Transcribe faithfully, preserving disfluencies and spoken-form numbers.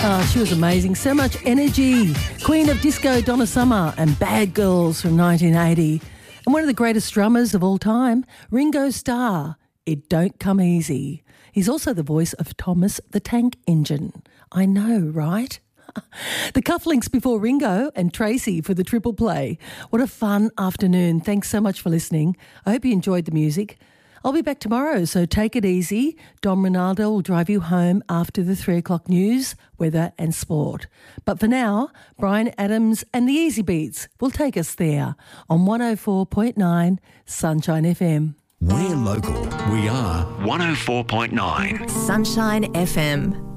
Oh, she was amazing. So much energy. Queen of Disco, Donna Summer, and Bad Girls from nineteen eighty. And one of the greatest drummers of all time, Ringo Starr. It don't come easy. He's also the voice of Thomas the Tank Engine. I know, right? The cufflinks before Ringo and Tracy for the triple play. What a fun afternoon. Thanks so much for listening. I hope you enjoyed the music. I'll be back tomorrow, so take it easy. Dom Ronaldo will drive you home after the three o'clock news, weather and sport. But for now, Brian Adams and the Easy Beats will take us there on one oh four point nine Sunshine F M. We're local. We are one oh four point nine Sunshine F M.